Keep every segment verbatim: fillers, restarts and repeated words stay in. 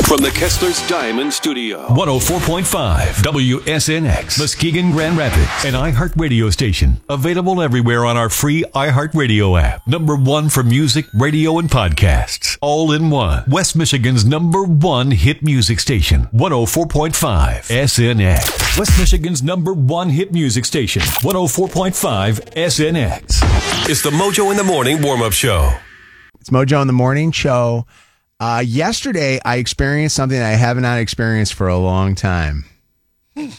From the Kessler's Diamond Studio. one oh four point five W S N X, Muskegon, Grand Rapids, an iHeart radio station. Available everywhere on our free iHeart Radio app. Number one for music, radio, and podcasts. All in one. West Michigan's number one hit music station. one oh four point five S N X. West Michigan's number one hit music station. one oh four point five S N X. It's the Mojo in the Morning warm-up show. It's Mojo in the Morning show. Uh, yesterday, I experienced something I have not experienced for a long time. I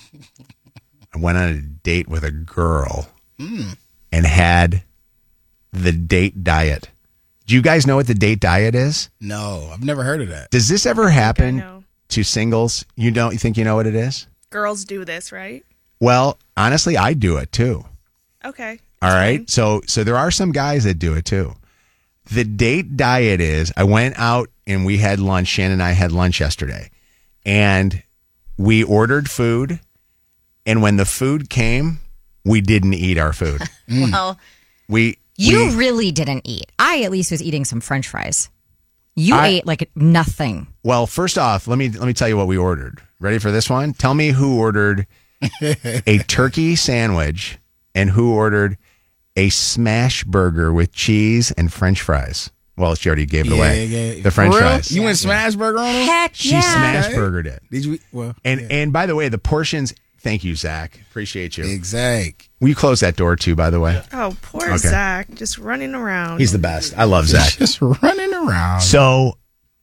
went on a date with a girl mm. and had the date diet. Do you guys know what the date diet is? No, I've never heard of that. Does this ever happen to singles? You don't you think you know what it is? Girls do this, right? Well, honestly, I do it too. Okay. All right. So, so there are some guys that do it too. The date diet is, I went out and we had lunch. Shannon and I had lunch yesterday. And we ordered food. And when the food came, we didn't eat our food. Well, we you we, really didn't eat. I at least was eating some French fries. You I, ate like nothing. Well, first off, let me let me tell you what we ordered. Ready for this one? Tell me who ordered a turkey sandwich and who ordered a smash burger with cheese and French fries. Well, she already gave it yeah, away. Yeah. The French For real? fries. You went smash burger on them? Heck She yeah. smash burgered it. Did you? Well, and yeah. and by the way, the portions. Thank you, Zach. Appreciate you. Exact. Will you close that door too? By the way. Oh, poor Okay. Zach, just running around. He's the best. I love Zach. Just running around. So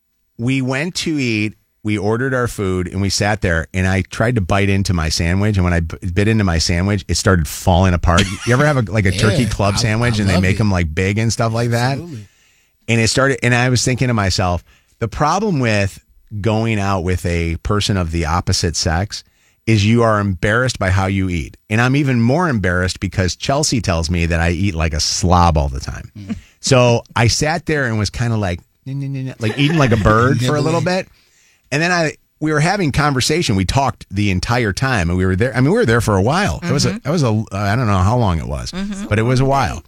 we went to eat. We ordered our food and we sat there and I tried to bite into my sandwich. And when I b- bit into my sandwich, it started falling apart. You ever have a, like a Yeah, turkey club I- sandwich I and they love make it. them like big and stuff like that? Absolutely. And it started, and I was thinking to myself, the problem with going out with a person of the opposite sex is you are embarrassed by how you eat. And I'm even more embarrassed because Chelsea tells me that I eat like a slob all the time. Mm. So I sat there and was kind of like, like eating like a bird for a little bit. And then I, we were having conversation. We talked the entire time and we were there. I mean, we were there for a while. It was a, it was a, I don't know how long it was, but it was a while.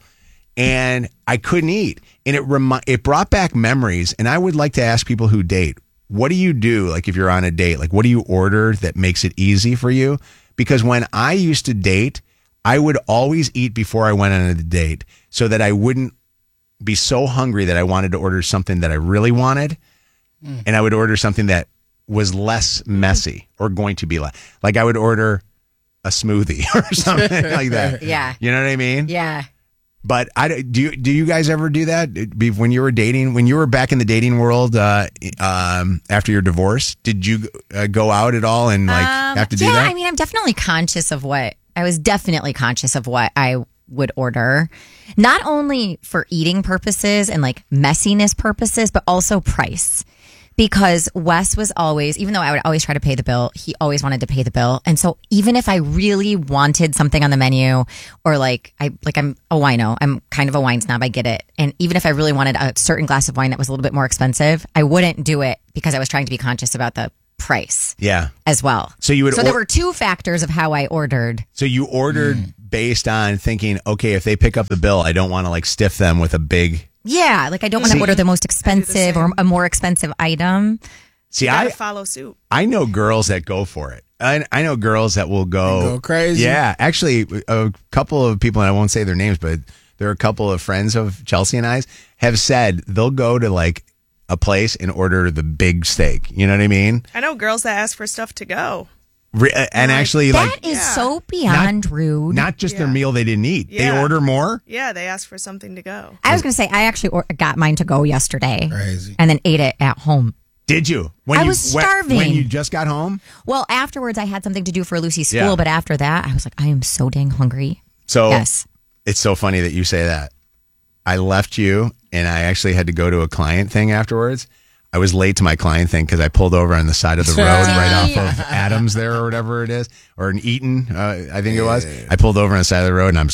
And I couldn't eat. And it remi- it brought back memories. And I would like to ask people who date, what do you do? Like if you're on a date, like what do you order that makes it easy for you? Because when I used to date, I would always eat before I went on a date so that I wouldn't be so hungry that I wanted to order something that I really wanted. Mm. And I would order something that was less messy or going to be less. Like I would order a smoothie or something like that. Yeah. You know what I mean? Yeah. But I do. You, do you guys ever do that? Be- When you were dating, when you were back in the dating world uh, um, after your divorce, did you uh, go out at all and like Um, have to do yeah, that? I mean, I'm definitely conscious of what I was definitely conscious of what I would order, not only for eating purposes and like messiness purposes, but also price. Because Wes was always, even though I would always try to pay the bill, he always wanted to pay the bill. And so even if I really wanted something on the menu or like I like I'm a wino, I'm kind of a wine snob, I get it. And even if I really wanted a certain glass of wine that was a little bit more expensive, I wouldn't do it because I was trying to be conscious about the price yeah. as well. So you would. So or- there were two factors of how I ordered. So you ordered Mm. based on thinking, okay, if they pick up the bill, I don't want to like stiff them with a big. Yeah, like I don't want to See- order the most expensive or a more expensive item. See, You gotta I follow suit. I know girls that go for it. I, I know girls that will go, Go crazy. Yeah, actually, a couple of people, and I won't say their names, but there are a couple of friends of Chelsea and I's have said they'll go to like a place and order the big steak. You know what I mean? I know girls that ask for stuff to go. Re- and actually, That like is Yeah. so beyond rude. not just their Yeah. meal they didn't eat. They Yeah. order more. Yeah, they ask for something to go. I was going to say, I actually or- got mine to go yesterday. Crazy. And then ate it at home. Did you? When I you, was when- starving. when you just got home. Well, afterwards, I had something to do for Lucy's school, Yeah. but after that, I was like, I am so dang hungry. So Yes. it's so funny that you say that. I left you, and I actually had to go to a client thing afterwards. I was late to my client thing because I pulled over on the side of the road right off of Adams there or whatever it is, or in Eaton, uh, I think it was. I pulled over on the side of the road, and I'm just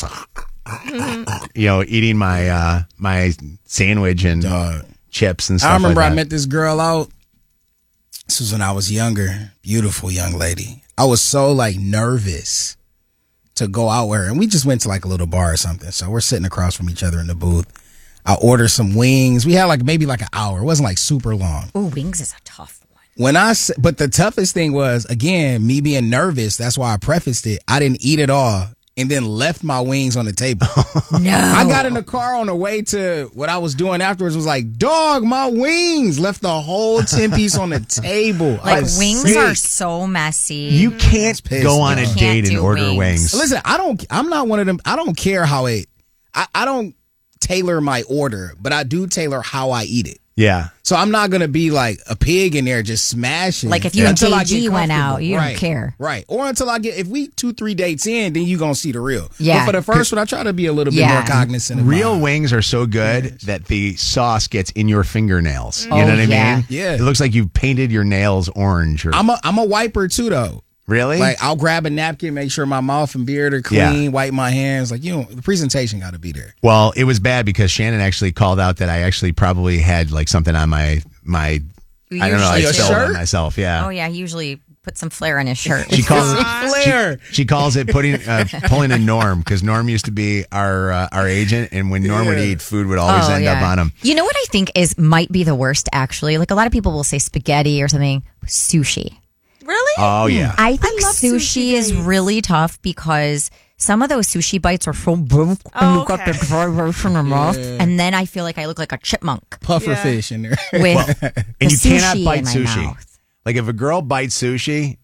like, you know, eating my uh, my sandwich and Dog. chips and stuff. I remember like that. I met this girl out. This was when I was younger. Beautiful young lady. I was so like nervous to go out with her. And we just went to like a little bar or something. So we're sitting across from each other in the booth. I ordered some wings. We had like maybe like an hour. It wasn't like super long. Ooh, wings is a tough one. When I, s- but the toughest thing was, again, me being nervous. That's why I prefaced it. I didn't eat it all and then left my wings on the table. No. I got in the car on the way to what I was doing afterwards was like, dog, my wings. Left the whole ten piece on the table. I Like was wings sick. are so messy. You can't pissed, go on though. a Can't date and do order wings. wings. Listen, I don't, I'm not one of them. I don't care how it, I, I don't tailor my order, but I do tailor how I eat it. Yeah. So I'm not gonna be like a pig in there just smashing. Like if you and until I J G get went comfortable. out, you don't right, care. right? Or until I get if we two three dates in, then you gonna see the real. Yeah. But for the first one, I try to be a little bit Yeah. more cognizant. Of Real mine. wings are so good that the sauce gets in your fingernails. You Oh, know what I yeah. mean? Yeah. It looks like you've painted your nails orange. Or, I'm a I'm a wiper too though. really? Like I'll grab a napkin, make sure my mouth and beard are clean, Yeah. wipe my hands. Like you know, the presentation got to be there. Well, it was bad because Shannon actually called out that I actually probably had like something on my my. You I don't know. I usually spilled do. it on Shirt? myself. Yeah. Oh yeah, he usually put some flair in his shirt. She calls it. Flair. She calls it putting uh, pulling a Norm because Norm used to be our uh, our agent, and when Norm would Yeah. eat, food would always Oh, end up yeah. on him. You know what I think is might be the worst actually? Like a lot of people will say spaghetti or something. Sushi. Really? Oh yeah. I think love sushi, sushi is dates. really tough because some of those sushi bites are so big and Oh, you got the okay. dry rice in your mouth, and then I feel like I look like a chipmunk Puffer Yeah. fish in there. with and the you cannot sushi bite in my sushi. mouth. Like if a girl bites sushi,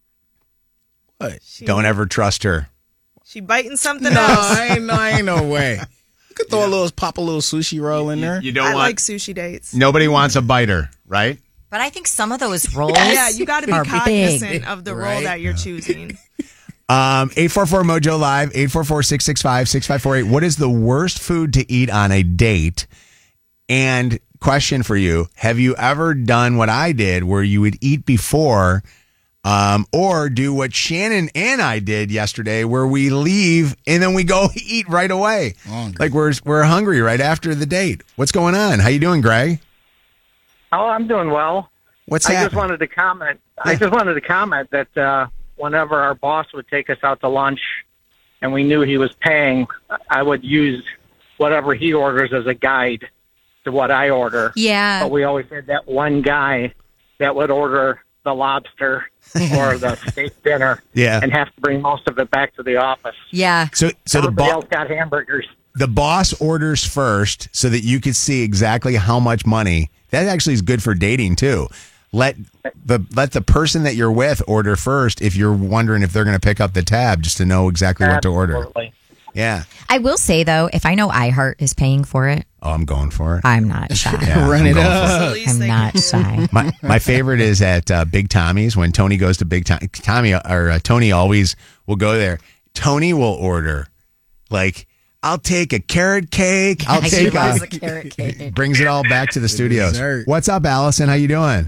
What? She, don't ever trust her. She biting something No, else. I ain't no, I ain't no way. You could throw a little pop a little sushi roll in there. You don't I want. like sushi dates. Nobody wants a biter, right? But I think some of those rolls Yeah, you got to be are cognizant big. of the Right? role that you're choosing. Um, eight four four Mojo Live, eight four four, six six five, six five four eight. What is the worst food to eat on a date? And question for you, have you ever done what I did where you would eat before um, or do what Shannon and I did yesterday where we leave and then we go eat right away? Hungry. Like we're we're hungry right after the date. What's going on? How you doing, Greg? Oh, I'm doing well. What's I happening? just wanted to comment. I just wanted to comment that uh, whenever our boss would take us out to lunch, and we knew he was paying, I would use whatever he orders as a guide to what I order. Yeah. But we always had that one guy that would order the lobster or the steak dinner, Yeah. and have to bring most of it back to the office. Yeah. So so the Everybody boss else got hamburgers. the boss orders first so that you can see exactly how much money. That actually is good for dating too. Let the let the person that you're with order first if you're wondering if they're going to pick up the tab just to know exactly what to order. Absolutely. Yeah. I will say though, if I know iHeart is paying for it, Oh, I'm going for it. I'm not shy. Yeah, Run I'm it going for up. That's the least I'm they not can do. shy. My my favorite is at uh, Big Tommy's when Tony goes to Big Tommy. Tommy or uh, Tony always will go there. Tony will order like I'll take a carrot cake. I'll He take loves a, a carrot cake. brings it all back to the studios. dessert. What's up, Allison? How you doing?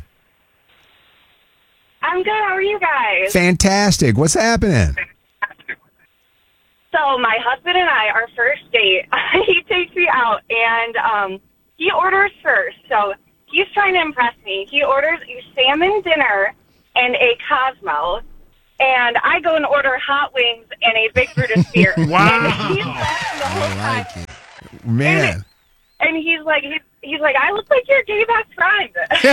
I'm good. How are you guys? Fantastic. What's happening? So my husband and I, our first date, he takes me out and um, he orders first. So he's trying to impress me. He orders a salmon dinner and a Cosmo. And I go and order hot wings and a Big Brutus beer. Wow. And he's laughing the whole time. Man. And he's like, he's, he's like, I look like your gay best friend.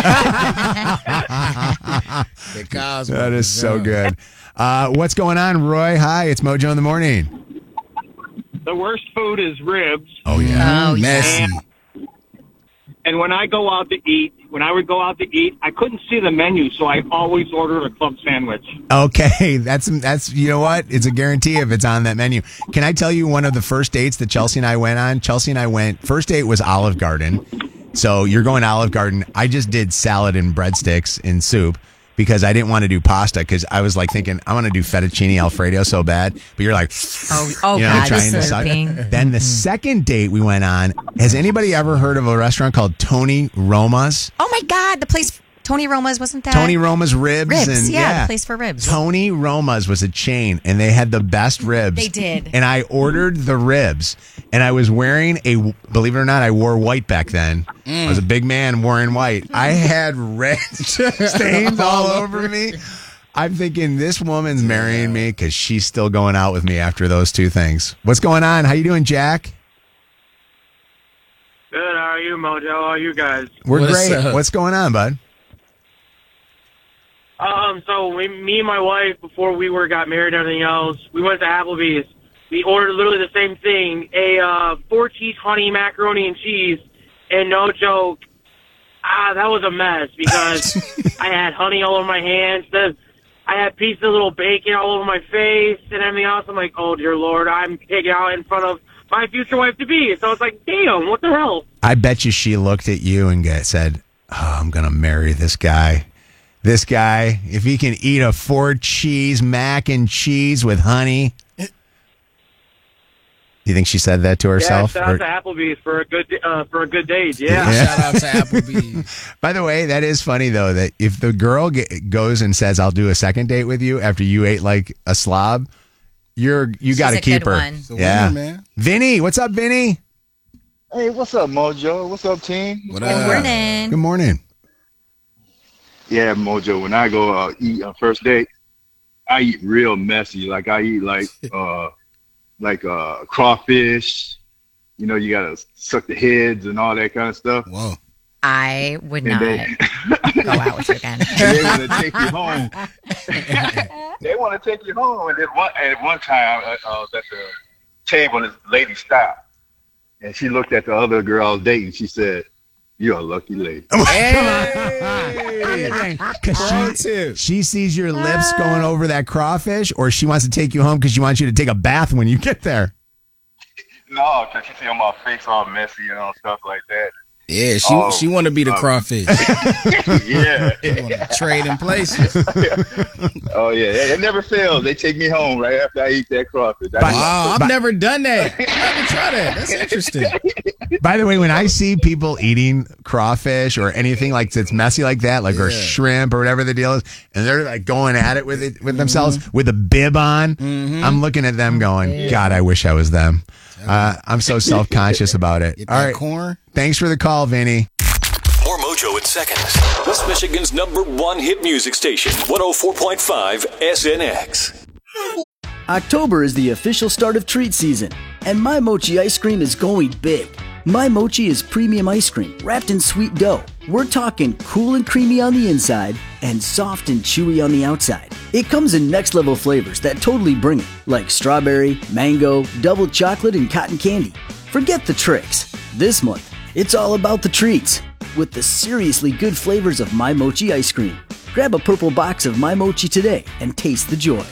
The Cosmo. That is so good. Uh, what's going on, Roy? Hi, it's Mojo in the Morning. The worst food is ribs. Oh, yeah. Oh, yeah. Messy. And when I go out to eat, when I would go out to eat, I couldn't see the menu, so I always ordered a club sandwich. Okay, that's, that's you know what? It's a guarantee if it's on that menu. Can I tell you one of the first dates that Chelsea and I went on? Chelsea and I went, first date was Olive Garden. So you're going to Olive Garden. I just did salad and breadsticks and soup because I didn't want to do pasta because I was like thinking, I want to do fettuccine Alfredo so bad. But you're like, Oh, oh you know, God, trying to suck. slurping. Then the second date we went on, has anybody ever heard of a restaurant called Tony Roma's? Oh my God, the place Tony Roma's wasn't that? Tony Roma's ribs, Ribs, and yeah, the place for ribs. Tony Roma's was a chain, and they had the best ribs. They did. And I ordered the ribs, and I was wearing a. Believe it or not, I wore white back then. I was a big man wearing white. I had red stains all over me. I'm thinking this woman's marrying me because she's still going out with me after those two things. What's going on? How you doing, Jack? Good, how are you, Mojo? How are you guys? We're What's great. up? What's going on, bud? Um, so we, me and my wife, before we were got married and everything else, we went to Applebee's. We ordered literally the same thing, a uh, four cheese honey macaroni and cheese, and no joke, ah, that was a mess because I had honey all over my hands. The, I had pieces of little bacon all over my face and everything else. I'm like, oh dear Lord, I'm taking out in front of my future wife to be. So it's like, damn, what the hell? I bet you she looked at you and get, said, oh, I'm going to marry this guy. This guy, if he can eat a four cheese mac and cheese with honey. Do you think she said that to herself? Yeah, shout out to Applebee's for a good uh, for a good date. Yeah. Yeah. Shout out to Applebee's. By the way, that is funny though, that if the girl get, goes and says, "I'll do a second date with you" after you ate like a slob, you're you got to a keep good her. one. It's a Yeah, winner, man. Vinny, what's up, Vinny? Hey, what's up, Mojo? What's up, team? What Good up? morning. Good morning. Yeah, Mojo. When I go uh, eat on first date, I eat real messy. Like I eat like uh, like uh, crawfish. You know, you gotta suck the heads and all that kind of stuff. Whoa. I would And not they, go out with you again. they want to take you home. They want to take you home. And then one, at one time, I, I was at the table and this lady stopped. And she looked at the other girl I was dating. She said, "You're a lucky lady." Hey! 'Cause she, she sees your lips going over that crawfish, or she wants to take you home because she wants you to take a bath when you get there. No, because she see my face all messy and all stuff like that. Yeah, she Oh, she want to be the um, crawfish. Yeah. She want to trade in places. Oh, yeah. It never fails. They take me home right after I eat that crawfish. That's Wow, I've never done that. I haven't tried that. That's interesting. By the way, when I see people eating crawfish or anything like that's messy like that, like or Yeah. shrimp or whatever the deal is, and they're like going at it with it with themselves with a bib on, I'm looking at them going, God, I wish I was them. Uh, I'm so self conscious about it. Get All that right, corn. thanks for the call, Vinny. More Mojo in seconds. West Michigan's number one hit music station, one oh four point five S N X. October is the official start of treat season, and My Mochi ice cream is going big. My Mochi is premium ice cream wrapped in sweet dough. We're talking cool and creamy on the inside and soft and chewy on the outside. It comes in next level flavors that totally bring it, like strawberry, mango, double chocolate, and cotton candy. Forget the tricks. This month, it's all about the treats with the seriously good flavors of My Mochi ice cream. Grab a purple box of My Mochi today and taste the joy.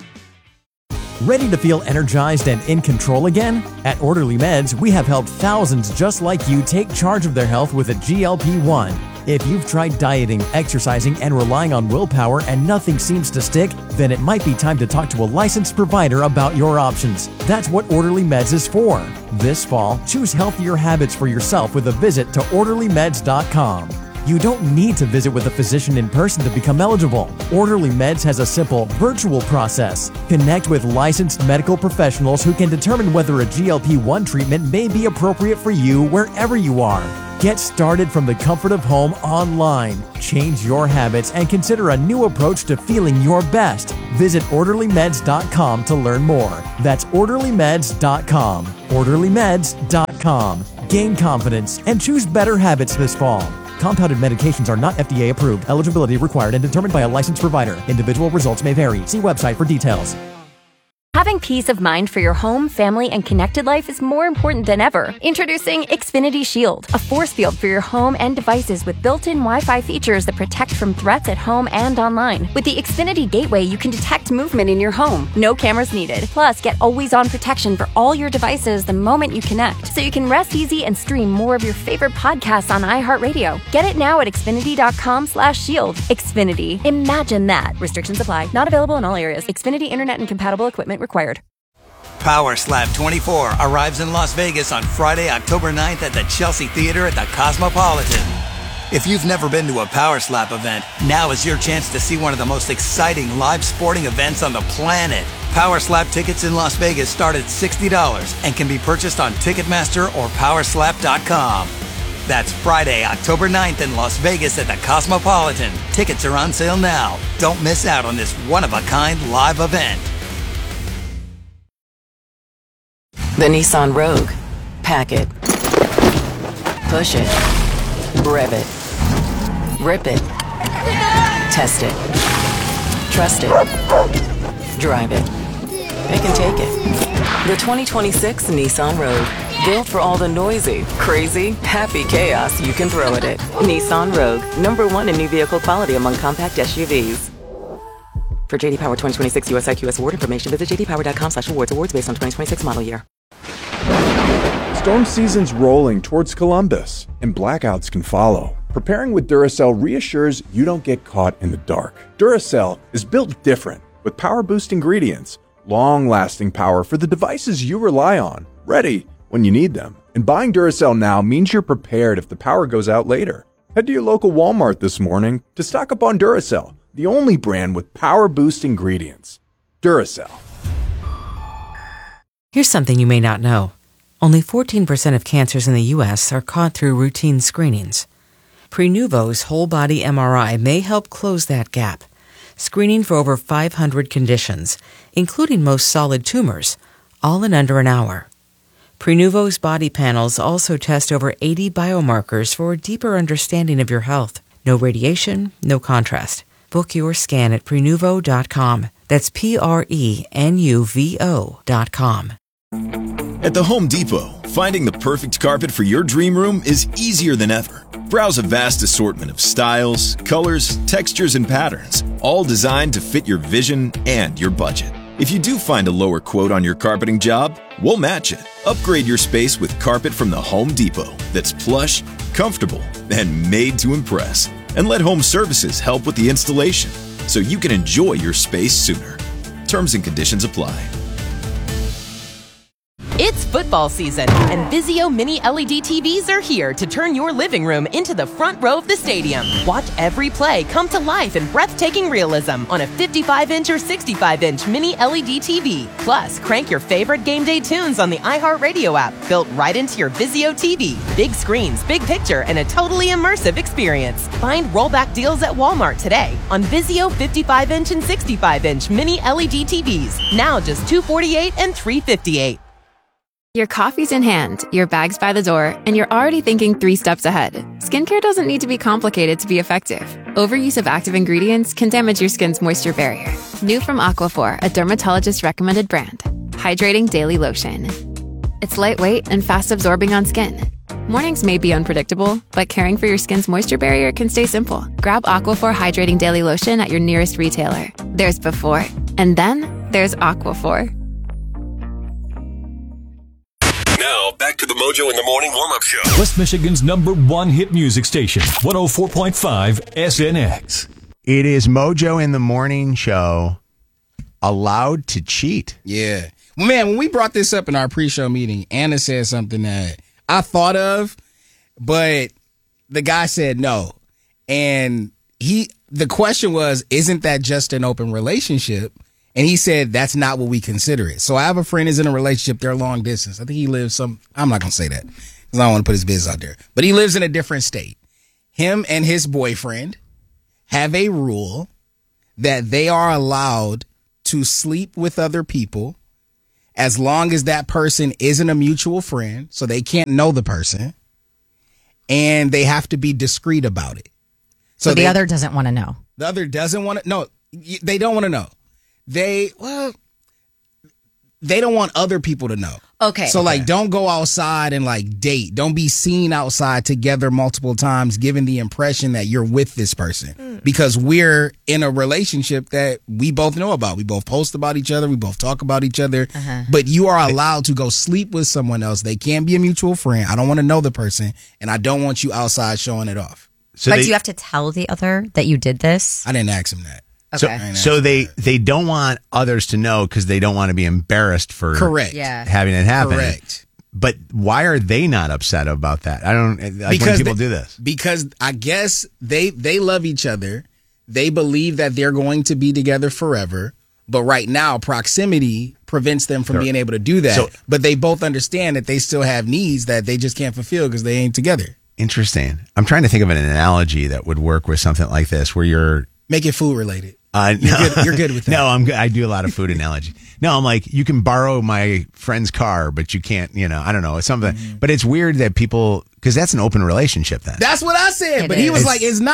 Ready to feel energized and in control again? At Orderly Meds, we have helped thousands just like you take charge of their health with a G L P one. If you've tried dieting, exercising, and relying on willpower and nothing seems to stick, then it might be time to talk to a licensed provider about your options. That's what Orderly Meds is for. This fall, choose healthier habits for yourself with a visit to orderly meds dot com. You don't need to visit with a physician in person to become eligible. Orderly Meds has a simple, virtual process. Connect with licensed medical professionals who can determine whether a G L P one treatment may be appropriate for you wherever you are. Get started from the comfort of home online. Change your habits and consider a new approach to feeling your best. Visit orderly meds dot com to learn more. That's orderly meds dot com. orderly meds dot com. Gain confidence and choose better habits this fall. Compounded medications are not F D A approved. Eligibility required and determined by a licensed provider. Individual results may vary. See website for details. Having peace of mind for your home, family, and connected life is more important than ever. Introducing Xfinity Shield, a force field for your home and devices with built-in Wi-Fi features that protect from threats at home and online. With the Xfinity Gateway, you can detect movement in your home. No cameras needed. Plus, get always-on protection for all your devices the moment you connect, so you can rest easy and stream more of your favorite podcasts on iHeartRadio. Get it now at xfinity dot com slash shield. Xfinity. Imagine that. Restrictions apply. Not available in all areas. Xfinity Internet and compatible equipment required. Power Slap twenty-four arrives in Las Vegas on Friday, October ninth at the Chelsea Theater at the Cosmopolitan. If you've never been to a Power Slap event, now is your chance to see one of the most exciting live sporting events on the planet. Power Slap tickets in Las Vegas start at sixty dollars and can be purchased on Ticketmaster or power slap dot com. That's Friday, October ninth in Las Vegas at the Cosmopolitan. Tickets are on sale now. Don't miss out on this one-of-a-kind live event. The Nissan Rogue. Pack it. Push it. Rev it. Rip it. Test it. Trust it. Drive it. They can take it. The twenty twenty-six Nissan Rogue. Built for all the noisy, crazy, happy chaos you can throw at it. Nissan Rogue. Number one in new vehicle quality among compact S U Vs. For J D Power twenty twenty-six U S I Q S award information, visit j d power dot com slash awards. Awards based on twenty twenty-six model year. Storm season's rolling towards Columbus, and blackouts can follow. Preparing with Duracell reassures you don't get caught in the dark. Duracell is built different, with power boost ingredients, long-lasting power for the devices you rely on, ready when you need them. And buying Duracell now means you're prepared if the power goes out later. Head to your local Walmart this morning to stock up on Duracell, the only brand with power boost ingredients. Duracell. Here's something you may not know. Only fourteen percent of cancers in the U S are caught through routine screenings. Prenuvo's whole-body M R I may help close that gap, screening for over five hundred conditions, including most solid tumors, all in under an hour. Prenuvo's body panels also test over eighty biomarkers for a deeper understanding of your health. No radiation, no contrast. Book your scan at prenuvo dot com. That's P R E N U V O dot com. At the Home Depot, finding the perfect carpet for your dream room is easier than ever. Browse a vast assortment of styles, colors, textures, and patterns, all designed to fit your vision and your budget. If you do find a lower quote on your carpeting job, we'll match it. Upgrade your space with carpet from the Home Depot that's plush, comfortable, and made to impress. And let Home Services help with the installation so you can enjoy your space sooner. Terms and conditions apply. It's football season, and Vizio Mini L E D T Vs are here to turn your living room into the front row of the stadium. Watch every play come to life in breathtaking realism on a fifty-five inch or sixty-five inch Mini L E D T V. Plus, crank your favorite game day tunes on the iHeartRadio app, built right into your Vizio T V. Big screens, big picture, and a totally immersive experience. Find rollback deals at Walmart today on Vizio fifty-five inch and sixty-five inch Mini L E D T Vs. Now just two hundred forty-eight dollars and three hundred fifty-eight dollars. Your coffee's in hand, your bag's by the door, and you're already thinking three steps ahead. Skincare doesn't need to be complicated to be effective. Overuse of active ingredients can damage your skin's moisture barrier. New from Aquaphor, a dermatologist-recommended brand. Hydrating Daily Lotion. It's lightweight and fast-absorbing on skin. Mornings may be unpredictable, but caring for your skin's moisture barrier can stay simple. Grab Aquaphor Hydrating Daily Lotion at your nearest retailer. There's before, and then there's Aquaphor. Now, back to the Mojo in the Morning warm-up show. West Michigan's number one hit music station, one oh four point five S N X. It is Mojo in the Morning show. Allowed to cheat. Yeah. Well, man, when we brought this up in our pre-show meeting, Anna said something that I thought of, but the guy said no. And he, the question was, isn't that just an open relationship? And he said, that's not what we consider it. So I have a friend who's in a relationship. They're long distance. I think he lives some, I'm not going to say that because I don't want to put his business out there. But he lives in a different state. Him and his boyfriend have a rule that they are allowed to sleep with other people as long as that person isn't a mutual friend. So they can't know the person. And they have to be discreet about it. So, so the they, other doesn't want to know. The other doesn't want to. No, they don't want to know. They, well, they don't want other people to know. Okay. So, okay. like, don't go outside and, like, date. Don't be seen outside together multiple times, giving the impression that you're with this person. Mm. Because we're in a relationship that we both know about. We both post about each other. We both talk about each other. Uh-huh. But you are allowed to go sleep with someone else. They can't be a mutual friend. I don't want to know the person, and I don't want you outside showing it off. So but they, do you have to tell the other that you did this? I didn't ask him that. Okay. So, so they, they don't want others to know because they don't want to be embarrassed for Correct. Yeah. having it happen. Correct. But why are they not upset about that? I don't like because when people they, do this. Because I guess they they love each other. They believe that they're going to be together forever. But right now, proximity prevents them from They're, being able to do that. So, but they both understand that they still have needs that they just can't fulfill because they ain't together. Interesting. I'm trying to think of an analogy that would work with something like this where you're... Make it food related. Uh, no. You're, good, you're good with that. No, I'm good. I do a lot of food analogy. No, I'm like, you can borrow my friend's car, but you can't, you know, I don't know. It's something, mm-hmm. But it's weird that people, because that's an open relationship then. That's what I said, it but is. he was it's, like, it's not.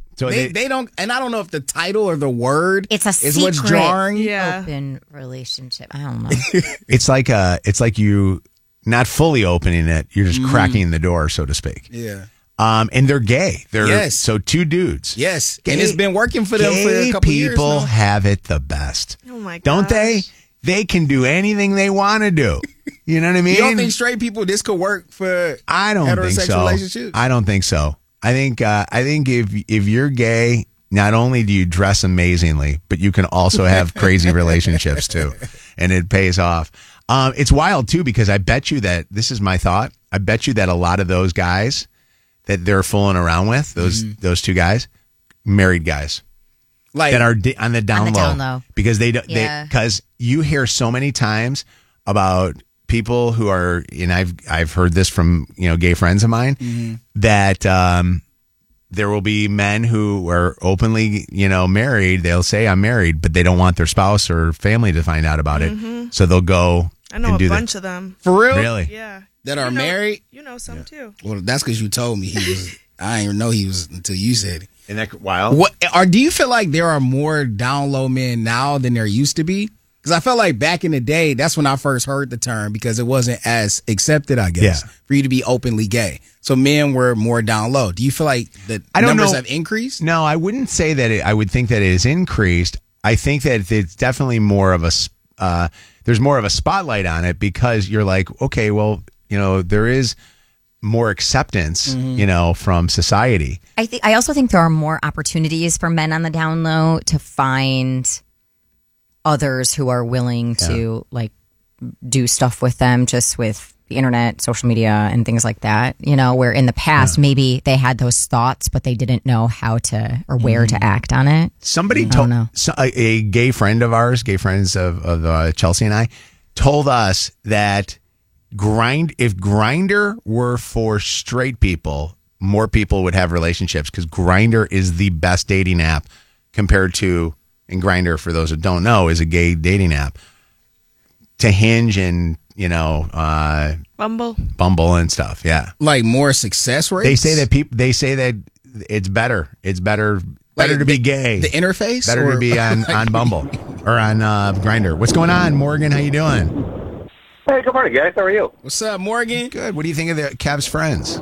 So they, they- they don't, and I don't know if the title or the word It's a is secret what's jarring. open relationship. I don't know. It's like uh it's like you not fully opening it, you're just Mhm. cracking the door, so to speak. Yeah. Um, and they're gay. They're Yes. so two dudes. Yes, Gay- and it's been working for them for a gay couple years people now. have it the best. Oh my god. Don't they? They can do anything they want to do. You know what I mean? You don't think straight people this could work for I don't heterosexual think so. relationships? I don't think so. I think uh, I think if if you're gay, not only do you dress amazingly, but you can also have crazy relationships too, and it pays off. Um, it's wild too because I bet you that this is my thought. I bet you that a lot of those guys that they're fooling around with, those Mm-hmm. those two guys, married guys, Like that are di- on the down On the low, down low. because they don't Yeah. because you hear so many times about people who are, and I've I've heard this from you know gay friends of mine Mm-hmm. that um, there will be men who are openly you know married. They'll say I'm married, but they don't want their spouse or family to find out about Mhm. it, so they'll go. I know and a do bunch the, of them. For real? Really? Yeah. That You are know- married? You know some too. Well, that's because you told me he was. I didn't even know he was until you said it. Isn't that wild? What? Or do you feel like there are more down low men now than there used to be? Because I felt like back in the day, that's when I first heard the term because it wasn't as accepted, I guess, Yeah. for you to be openly gay. So men were more down low. Do you feel like the I don't numbers know. have increased? No, I wouldn't say that. It, I would think that it is increased. I think that it's definitely more of a. s- Uh, there's more of a spotlight on it because you're like, okay, well, you know, there is more acceptance, Mhm. you know, from society. I think I also think there are more opportunities for men on the down low to find others who are willing to like do stuff with them just with the internet, social media, and things like that. You know, where in the past maybe they had those thoughts, but they didn't know how to or where to act on it. Somebody I don't told know. so, a, a gay friend of ours, gay friends of, of uh, Chelsea and I, told us that grind if Grindr were for straight people, more people would have relationships because Grindr is the best dating app compared to, and Grindr, for those that don't know, is a gay dating app. To Hinge and you know uh, Bumble. Bumble and stuff, yeah. Like more success rates? They say that people. They say that it's better. It's better. Better to be gay. The interface? Better or- to be on, on Bumble or on uh, Grindr. What's going on, Morgan? How you doing? Hey, good morning, guys. How are you? What's up, Morgan? Good. What do you think of the Cavs friends?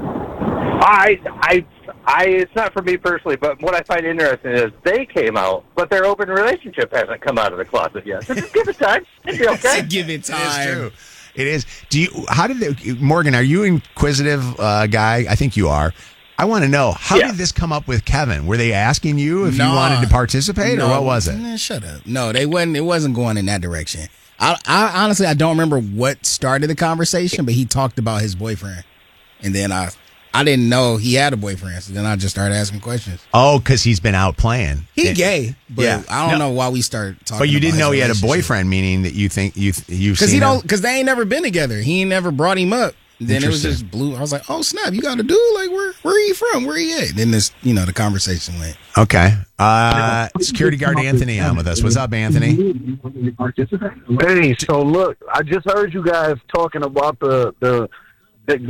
I, I, I. It's not for me personally, but what I find interesting is they came out, but their open relationship hasn't come out of the closet yet. So just give it time. It'll be okay. Give it time. It is true. It is. Do you? How did they, Morgan? Are you inquisitive uh, guy? I think you are. I want to know, how Yeah. did this come up with Kevin? Were they asking you if you Nah. wanted to participate, or No. what was it? Man, shut up. No, they wasn't. It wasn't going in that direction. I, I honestly, I don't remember what started the conversation, but he talked about his boyfriend, and then I, I didn't know he had a boyfriend. So then I just started asking questions. Oh, because he's been out playing. He Yeah. gay, but Yeah. I don't No. know why we started talking. But you didn't about know his he had a relationship. boyfriend, meaning that you think you you've Because seen he him. don't. Because they ain't never been together. He ain't never brought him up. Then it was Interesting. just blue. I was like, oh snap, you got a dude? Like where? Where are you from? Where are you at? Then this, you know, the conversation went. Okay. Uh, security guard Anthony on with us. What's up, Anthony? Hey, so look, I just heard you guys talking about the the